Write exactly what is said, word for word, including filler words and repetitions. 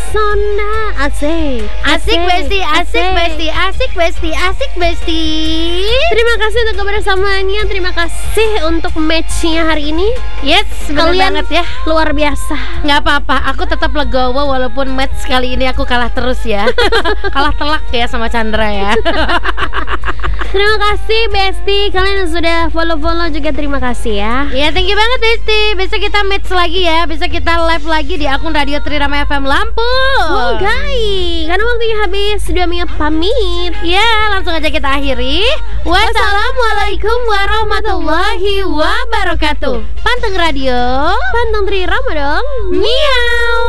Pesona. Asik. Asik Besti, asik Besti, asik Besti, asik Besti. Terima kasih untuk kebersamaannya. Terima kasih untuk matchnya hari ini. Yes, bener Kalian banget ya. luar biasa. Nggak apa-apa, aku tetap legowo walaupun match kali ini aku kalah terus ya. Kalah telak ya sama Chandra ya. Terima kasih Besti. Kalian yang sudah follow-follow juga terima kasih ya. Ya, thank you banget Besti. Besok kita match lagi ya. Besok kita live lagi di akun Radio Trirama F M Lampung. Oh guys, karena waktunya habis. Dua minggu pamit. Ya, langsung aja kita akhiri. Wassalamualaikum warahmatullahi wabarakatuh. Panteng Radio, Panteng Trirama dong. miau.